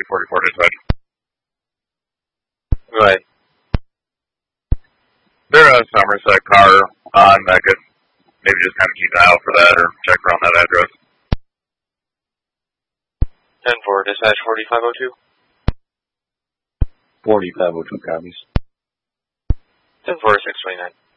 44 dispatch. Go ahead. There a Somerset car on that could maybe just kind of keep an eye out for that or check around that address. 10-4, dispatch 4502. 4502 copies. 10-4, 629.